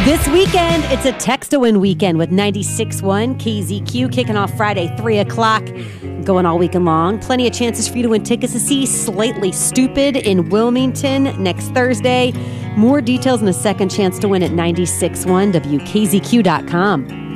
This weekend, it's a text-to-win weekend with 96.1 KZQ kicking off Friday, 3 o'clock, going all weekend long. Plenty of chances for you to win tickets to see Slightly Stoopid in Wilmington next Thursday. More details and a second chance to win at 96.1WKZQ.com.